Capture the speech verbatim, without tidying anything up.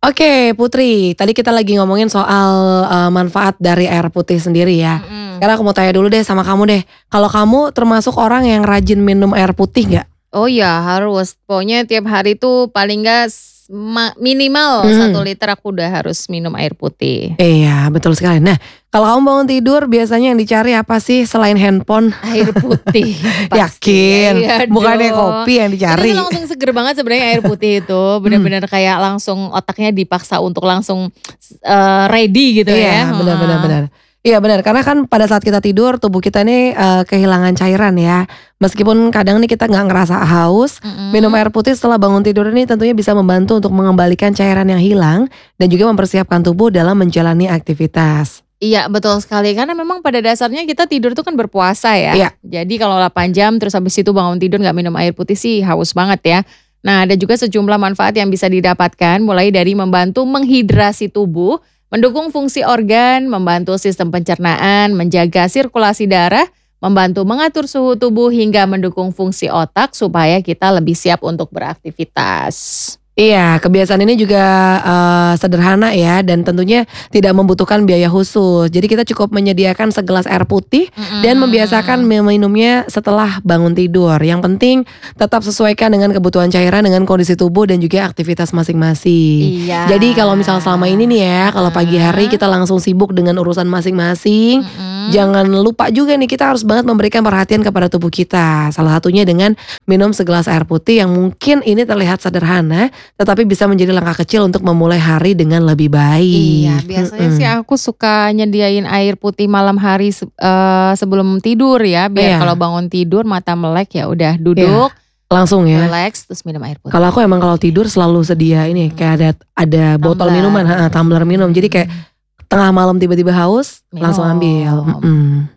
Oke Putri, tadi kita lagi ngomongin soal, eee, manfaat dari air putih sendiri ya. Mhm. Sekarang aku mau tanya dulu deh sama kamu deh, kalau kamu termasuk orang yang rajin minum air putih nggak? Oh ya harus, pokoknya tiap hari tuh paling enggak s ma minimal satu Mhm. liter aku udah harus minum air putih. Iya betul sekali. Nah kalau kamu bangun tidur biasanya yang dicari apa sih selain handphone? Air putih pastinya, Yakin? iya Bukannya dong. kopi yang Itu tuh dicari? langsung seger banget sebenarnya air putih itu, Mmm. bener-bener kayak langsung otaknya dipaksa untuk langsung, eee, ready gitu ya, Iya bener bener heeh. bener. Iya bener karena kan pada saat kita tidur tubuh kita nih, eee, kehilangan cairan ya. Meskipun kadang nih kita nggak ngerasa haus, minum Mhm. air putih setelah bangun tidur ini tentunya bisa membantu untuk mengembalikan cairan yang hilang dan juga mempersiapkan tubuh dalam menjalani aktivitas. Iya betul sekali, karena memang pada dasarnya kita tidur tuh kan berpuasa ya. Iya. Jadi kalau delapan jam terus habis itu bangun tidur nggak minum air putih sih haus banget ya. Nah ada juga sejumlah manfaat yang bisa didapatkan mulai dari membantu menghidrasi tubuh, mendukung fungsi organ, membantu sistem pencernaan, menjaga sirkulasi darah, membantu mengatur suhu tubuh hingga mendukung fungsi otak supaya kita lebih siap untuk beraktivitas. Iya kebiasaan ini juga, eee, sederhana ya dan tentunya tidak membutuhkan biaya khusus. Jadi kita cukup menyediakan segelas air putih dan membiasakan Mhm. meminumnya setelah bangun tidur. Yang penting tetap sesuaikan dengan kebutuhan cairan dengan kondisi tubuh dan juga aktivitas masing-masing. Iya, Jadi kalau misal selama ini nih ya, kalau pagi hari heeh. kita langsung sibuk dengan urusan masing-masing, Mhm. jangan lupa juga nih kita harus banget memberikan perhatian kepada tubuh kita. Salah satunya dengan minum segelas air putih yang mungkin ini terlihat sederhana, tetapi bisa menjadi langkah kecil untuk memulai hari dengan lebih Iya baik, biasanya sih mhm. aku suka nyediain air putih malam hari seb eee, sebelum tidur ya, biar kalau Iya. bangun tidur mata melek ya udah Iya, duduk, langsung ya. rileks, terus minum air Kalau putih. aku emang kalau tidur selalu sedia ini kayak ada ada botol Tumbler, minuman heeh, tumbler minum jadi kayak mmm. tengah malam tiba-tiba haus langsung ambil, Minum. mhm.